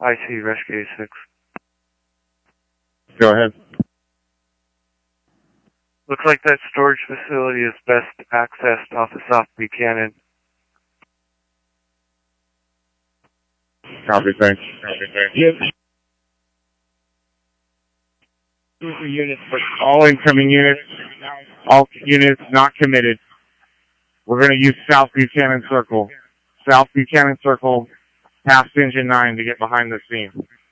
IC Rescue 6. Go ahead. Looks like that storage facility is best accessed off of South Buchanan. Copy, thanks. Yep. Units, but All incoming units, all units not committed. We're going to use South Buchanan Circle. South Buchanan Circle, past Engine 9 to get behind the scene.